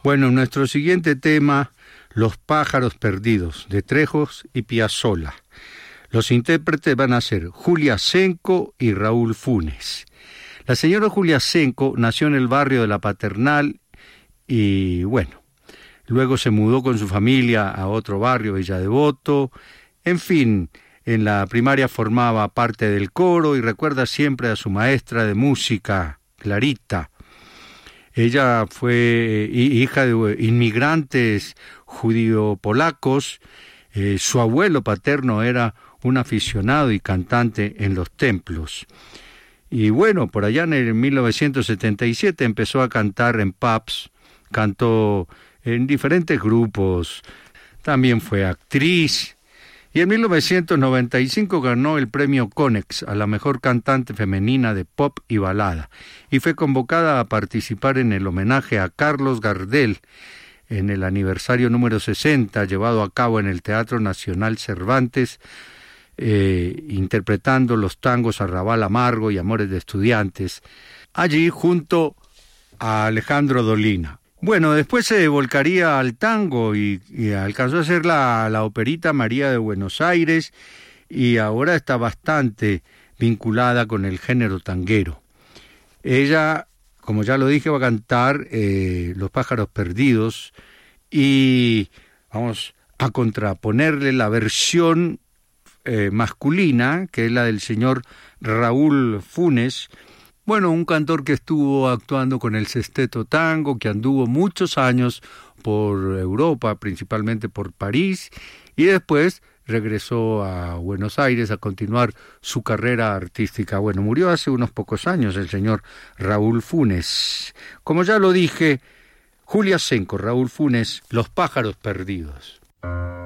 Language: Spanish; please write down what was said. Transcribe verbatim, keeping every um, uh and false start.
Bueno, nuestro siguiente tema, Los pájaros perdidos, de Trejos y Piazzolla. Los intérpretes van a ser Julia Senco y Raúl Funes. La señora Julia Senco nació en el barrio de La Paternal y, bueno, luego se mudó con su familia a otro barrio, Villa Devoto. En fin, en la primaria formaba parte del coro y recuerda siempre a su maestra de música, Clarita. Ella fue hija de inmigrantes judío-polacos. Eh, su abuelo paterno era un aficionado y cantante en los templos. Y bueno, por allá en el mil novecientos setenta y siete empezó a cantar en pubs, cantó en diferentes grupos, también fue actriz. Y en mil novecientos noventa y cinco ganó el premio Konex a la mejor cantante femenina de pop y balada, y fue convocada a participar en el homenaje a Carlos Gardel en el aniversario número sesenta, llevado a cabo en el Teatro Nacional Cervantes, eh, interpretando los tangos Arrabal Amargo y Amores de Estudiantes, allí junto a Alejandro Dolina. Bueno, después se volcaría al tango y, y alcanzó a hacer la, la operita María de Buenos Aires, y ahora está bastante vinculada con el género tanguero. Ella, como ya lo dije, va a cantar eh, Los pájaros perdidos, y vamos a contraponerle la versión eh, masculina, que es la del señor Raúl Funes. Bueno, un cantor que estuvo actuando con el Sesteto Tango, que anduvo muchos años por Europa, principalmente por París, y después regresó a Buenos Aires a continuar su carrera artística. Bueno, murió hace unos pocos años el señor Raúl Funes. Como ya lo dije, Julia Senco, Raúl Funes, Los pájaros perdidos.